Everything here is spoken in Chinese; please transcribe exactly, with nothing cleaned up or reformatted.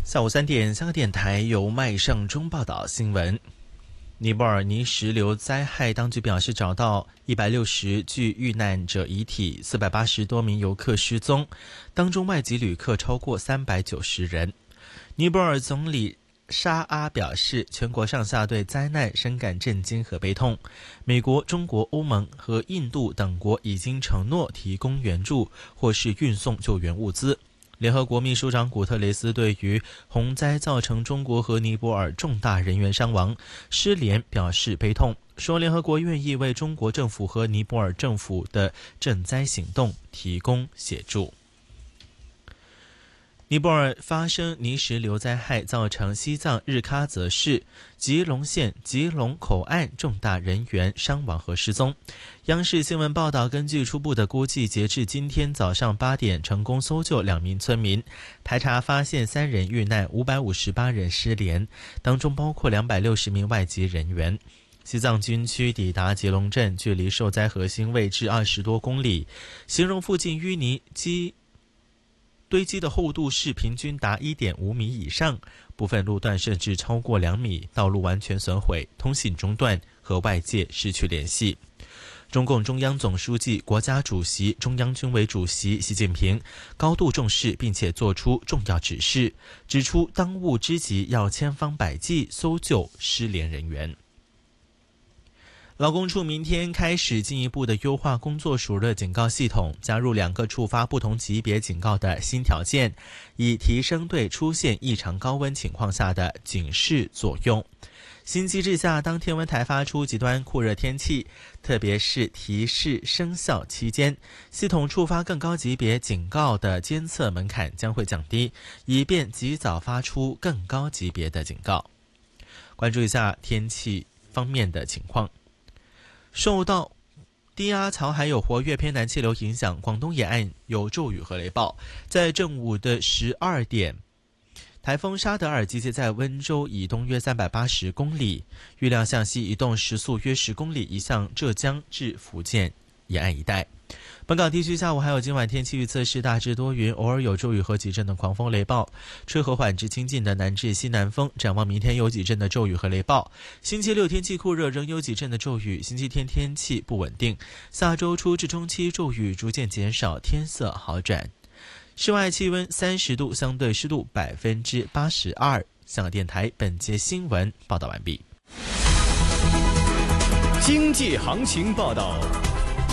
下午三点，香港电台由麦尚中报道新闻。尼泊尔泥石流灾害当局表示，找到一百六十具遇难者遗体，四百八十多名游客失踪，当中外籍旅客超过三百九十人。尼泊尔总理沙阿表示，全国上下对灾难深感震惊和悲痛。美国、中国、欧盟和印度等国已经承诺提供援助或是运送救援物资。联合国秘书长古特雷斯对于洪灾造成中国和尼泊尔重大人员伤亡、失联表示悲痛，说联合国愿意为中国政府和尼泊尔政府的赈灾行动提供协助。尼泊尔发生泥石流灾害，造成西藏日喀则市、吉隆县吉隆口岸重大人员伤亡和失踪。央视新闻报道，根据初步的估计，截至今天早上八点，成功搜救两名村民，排查发现三人遇难，五百五十八人失联，当中包括两百六十名外籍人员。西藏军区抵达吉隆镇，距离受灾核心位置二十多公里，形容附近淤泥积堆积的厚度是平均达 一点五米以上，部分路段甚至超过两米，道路完全损毁，通信中断，和外界失去联系。中共中央总书记、国家主席、中央军委主席习近平高度重视，并且作出重要指示，指出当务之急要千方百计搜救失联人员。劳工处明天开始进一步的优化工作暑热警告系统，加入两个触发不同级别警告的新条件，以提升对出现异常高温情况下的警示作用。新机制下，当天文台发出极端酷热天气，特别是提示生效期间，系统触发更高级别警告的监测门槛将会降低，以便及早发出更高级别的警告。关注一下天气方面的情况。受到低压槽还有活跃偏南气流影响，广东沿岸有骤雨和雷暴。在正午的十二点，台风沙德尔集结在温州以东约三百八十公里，预料向西移动，时速约十公里，移向浙江至福建沿岸一带。本港地区下午还有今晚天气预测是大致多云，偶尔有骤雨和几阵的狂风雷暴，吹和缓至清劲的南至西南风。展望明天有几阵的骤雨和雷暴，星期六天气酷热，仍有几阵的骤雨，星期天天气不稳定，下周初至中期骤雨逐渐减少，天色好转。室外气温三十度，相对湿度百分之八十二。香港电台本节新闻报道完毕。 经济行情报道。